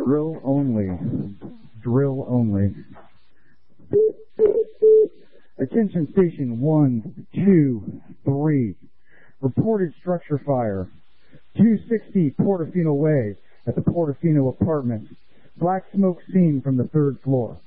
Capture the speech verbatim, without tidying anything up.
Drill only. Drill only. Attention station one, two, three. Reported structure fire. two sixty Portofino Way at the Portofino apartment. Black smoke seen from the third floor.